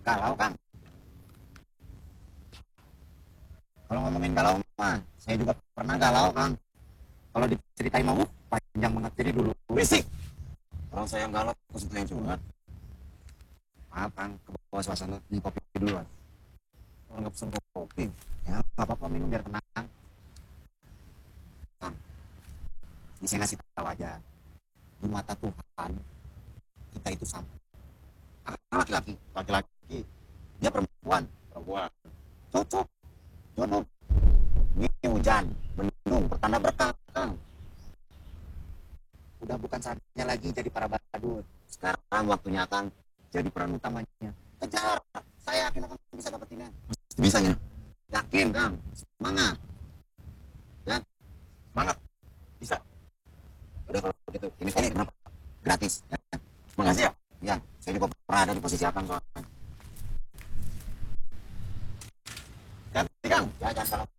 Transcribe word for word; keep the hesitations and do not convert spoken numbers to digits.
Galau, Kang. Kalau ngomongin galau mah, saya juga pernah galau, Kang. Kalau diceritain mau panjang banget, jadi dulu wisik. Kalau saya galau, ke situ yang curhat. Maaf, Kang, ke bawah suasana ini kopi duluan. Kalau nggak pesen kopi, ya nggak apa-apa minum biar tenang. Kang, ini saya ngasih tahu aja. Di mata Tuhan, kita itu sama. Laki-laki, laki-laki. Dia perempuan, perempuan. Cocok, jodoh. Ini hujan, mendung, pertanda berkah, Kang. Udah bukan saatnya lagi jadi para badut. Sekarang waktunya Kang jadi peran utamanya. Kejar, saya yakin akan bisa dapetinnya. Bisanya? Yakin Kang, semangat. Ya, semangat. Bisa. Udah kalau begitu, ini ini kenapa? Gratis. Ya. Makasih ya. Ya, saya juga pernah ada di posisi Akang kok. Ya, Kang. Ya, jangan salah